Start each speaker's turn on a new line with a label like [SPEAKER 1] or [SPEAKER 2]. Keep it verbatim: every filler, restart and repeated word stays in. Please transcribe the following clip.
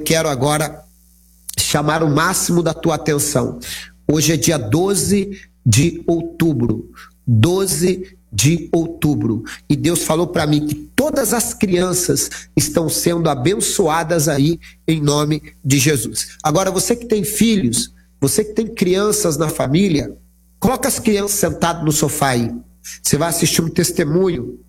[SPEAKER 1] quero agora chamar o máximo da tua atenção. Hoje é dia doze de outubro. doze de outubro. E Deus falou para mim que todas as crianças estão sendo abençoadas aí em nome de Jesus. Agora, você que tem filhos, você que tem crianças na família, coloca as crianças sentadas no sofá aí. Você vai assistir um testemunho